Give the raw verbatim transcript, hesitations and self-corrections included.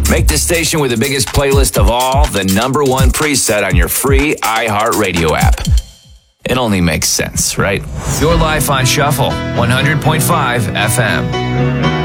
Make the station with the biggest playlist of all the number one preset on your free iHeartRadio app. It only makes sense, right? Your life on Shuffle, one hundred point five F M.